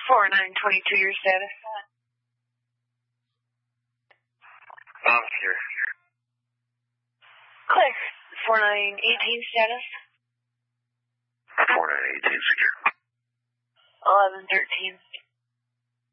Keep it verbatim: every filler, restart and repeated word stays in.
four nine twenty-two, your status. I'm here. Clear. four nine eighteen status. four nine eighteen secure. eleven thirteen.